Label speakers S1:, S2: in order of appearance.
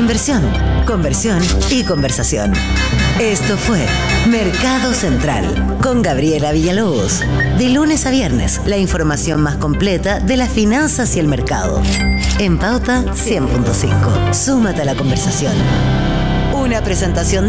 S1: Inversión, conversión y conversación. Esto fue Mercado Central con Gabriela Villalobos. De lunes a viernes, la información más completa de las finanzas y el mercado. En Pauta 100.5. Súmate a la conversación. Una presentación